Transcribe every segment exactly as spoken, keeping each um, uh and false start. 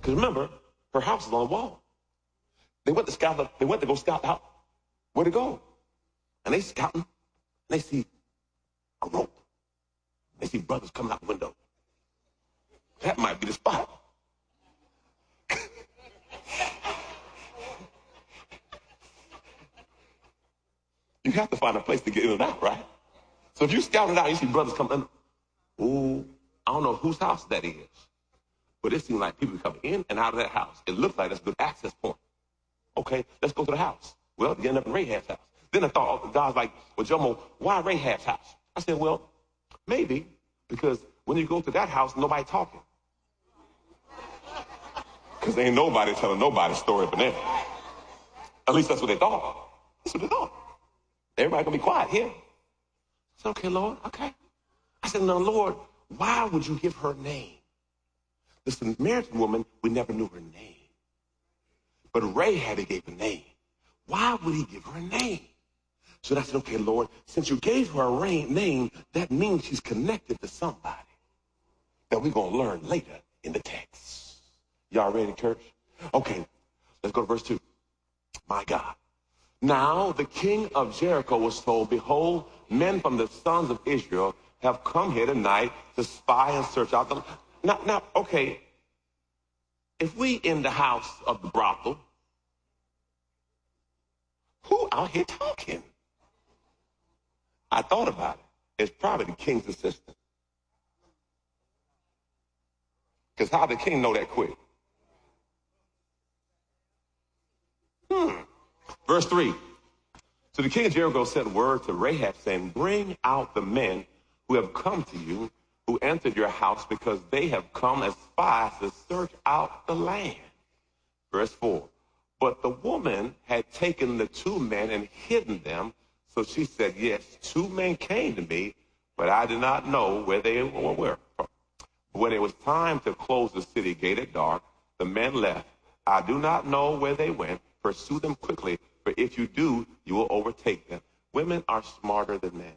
Because remember, her house is on the wall. They went to scout. The, they went to go scout out where to go, and they scouting. And they see a rope. They see brothers coming out the window. That might be the spot. You have to find a place to get in and out, right? So if you scout it out, you see brothers coming in. Ooh, I don't know whose house that is, but it seems like people coming in and out of that house. It looks like that's a good access point. Okay, let's go to the house. Well, you end up in Rahab's house. Then I thought, God's like, well, Jomo, why Rahab's house? I said, well, maybe because when you go to that house, nobody talking. Because ain't nobody telling nobody's story up in there. At least that's what they thought. That's what they thought. Everybody gonna be quiet here. I said, okay, Lord, okay. I said, now, Lord, why would you give her name? The Samaritan woman, we never knew her name. But Rahab, he gave a name. Why would he give her a name? So I said, okay, Lord, since you gave her a name, that means she's connected to somebody that we're going to learn later in the text. Y'all ready, church? Okay, let's go to verse two. My God. Now the king of Jericho was told, behold, men from the sons of Israel have come here tonight to spy and search out the... Now, now, okay, if we in the house of the brothel, who out here talking? I thought about it. It's probably the king's assistant. Because how did the king know that quick? Hmm. Verse three. So the king of Jericho sent word to Rahab saying, bring out the men who have come to you, who entered your house, because they have come as spies to search out the land. Verse four. But the woman had taken the two men and hidden them. So she said, yes, two men came to me, but I did not know where they were. When it was time to close the city gate at dark, the men left. I do not know where they went. Pursue them quickly, for if you do, you will overtake them. Women are smarter than men.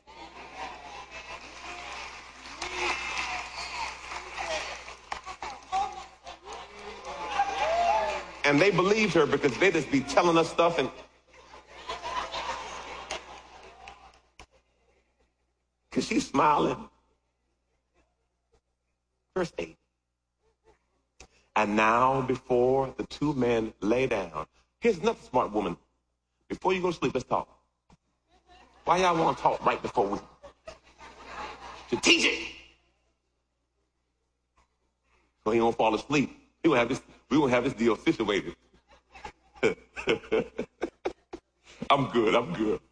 And they believed her because they just be telling us stuff. And because she's smiling. Verse eight. And now before the two men lay down. Here's another smart woman. Before you go to sleep, let's talk. Why y'all want to talk right before we... Strategic. So he don't fall asleep. We gonna have this, we gonna have this deal situated. I'm good, I'm good.